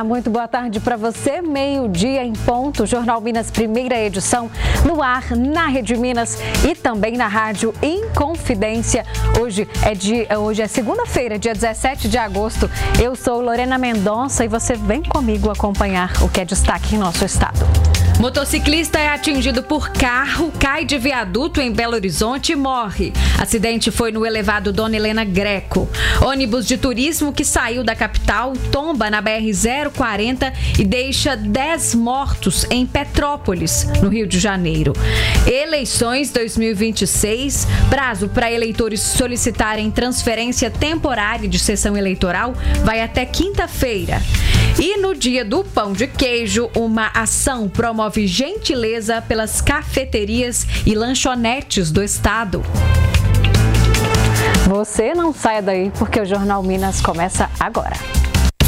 muito boa tarde para você. Meio-dia em ponto, Jornal Minas, primeira edição, no ar, na Rede Minas e também na rádio Inconfidência. Hoje é segunda-feira, dia 17 de agosto. Eu sou Lorena Mendonça e você vem comigo acompanhar o que é destaque em nosso estado. Motociclista é atingido por carro, cai de viaduto em Belo Horizonte e morre. Acidente foi no elevado Dona Helena Greco. Ônibus de turismo que saiu da capital tomba na BR-040 e deixa 10 mortos em Petrópolis, no Rio de Janeiro. Eleições 2026, prazo para eleitores solicitarem transferência temporária de sessão eleitoral vai até quinta-feira. E no dia do pão de queijo, uma ação promove gentileza pelas cafeterias e lanchonetes do estado. Você não saia daí porque o Jornal Minas começa agora.